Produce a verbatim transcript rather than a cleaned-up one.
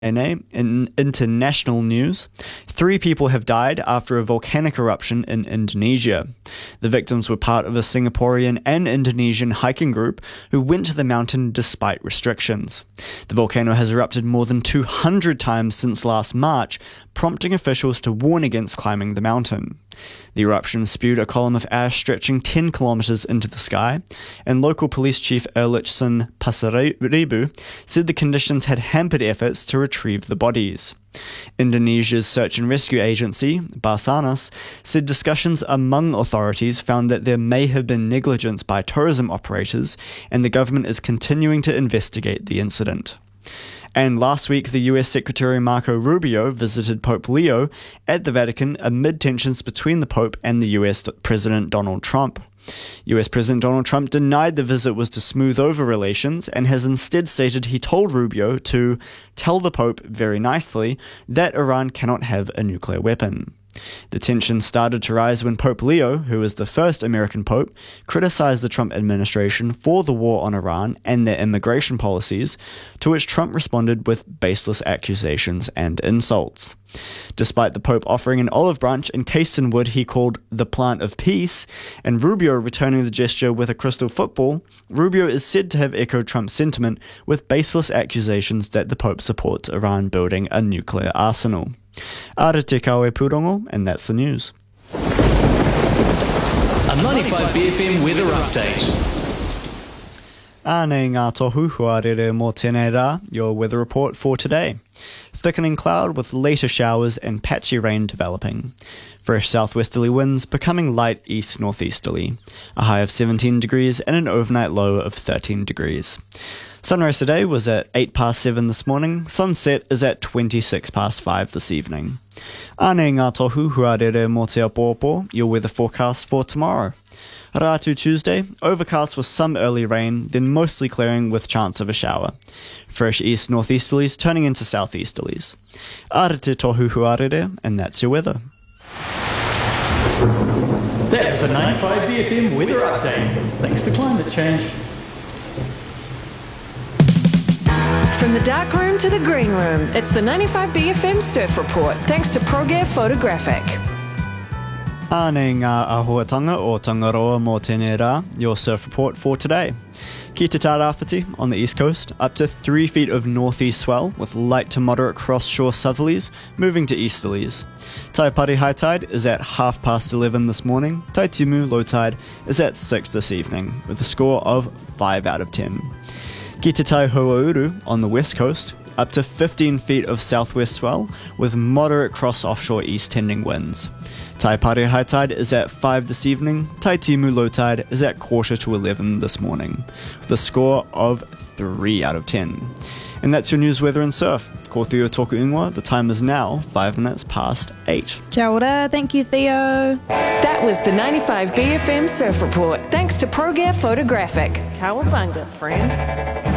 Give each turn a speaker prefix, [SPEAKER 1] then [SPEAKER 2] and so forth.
[SPEAKER 1] In international news, three people have died after a volcanic eruption in Indonesia. The victims were part of a Singaporean and Indonesian hiking group who went to the mountain despite restrictions. The volcano has erupted more than two hundred times since last March, prompting officials to warn against climbing the mountain. The eruption spewed a column of ash stretching ten kilometres into the sky, and local police chief Erlichson Pasaribu said the conditions had hampered efforts to retrieve the bodies. Indonesia's search and rescue agency, Basarnas, said discussions among authorities found that there may have been negligence by tourism operators, and the government is continuing to investigate the incident. And last week, the U S Secretary Marco Rubio visited Pope Leo at the Vatican amid tensions between the Pope and the U S President Donald Trump. U S President Donald Trump denied the visit was to smooth over relations and has instead stated he told Rubio to tell the Pope very nicely that Iran cannot have a nuclear weapon. The tension started to rise when Pope Leo, who is the first American pope, criticized the Trump administration for the war on Iran and their immigration policies, to which Trump responded with baseless accusations and insults. Despite the Pope offering an olive branch encased in wood he called the plant of peace, and Rubio returning the gesture with a crystal football, Rubio is said to have echoed Trump's sentiment with baseless accusations that the Pope supports Iran building a nuclear arsenal. Ara te kawe purongo, and that's the news.
[SPEAKER 2] A ninety-five B F M weather update.
[SPEAKER 1] Ānei ngā tohu huarere mō tēnei rā, your weather report for today. Thickening cloud with later showers and patchy rain developing. Fresh southwesterly winds becoming light east-northeasterly. A high of seventeen degrees and an overnight low of thirteen degrees. Sunrise today was at eight past seven this morning. Sunset is at twenty-six past five this evening. Ānei ngā tohu huarere mō te apōpō, your weather forecast for tomorrow. Ratu Tuesday, overcast with some early rain, then mostly clearing with chance of a shower. Fresh east-northeasterlies turning into southeasterlies. Ara te tohu huarere, and that's your weather.
[SPEAKER 2] That was a ninety-five B F M weather update. Thanks to climate change.
[SPEAKER 3] From the dark room to the green room, it's the ninety-five B F M Surf Report, thanks to ProGear Photographic.
[SPEAKER 1] Ānei ngā āhuatanga o Tangaroa mō tēnei rā, your surf report for today. Ki te Tairāwhiti on the east coast, up to three feet of northeast swell with light to moderate cross-shore southerlies, moving to easterlies. Taipari high tide is at half past eleven this morning. Taitimu low tide is at six this evening, with a score of five out of ten. Ki te Tai Hoauru on the west coast, up to fifteen feet of southwest swell with moderate cross-offshore east-tending winds. Taipari high tide is at five this evening. Taitimu low tide is at quarter to eleven this morning, with a score of three out of ten. And that's your news, weather and surf. Ko Theo tōku ingoa, the time is now five minutes past eight.
[SPEAKER 4] Kia ora, thank you Theo.
[SPEAKER 3] That was the ninety-five B F M Surf Report, thanks to ProGear Photographic. Cowabunga, friend.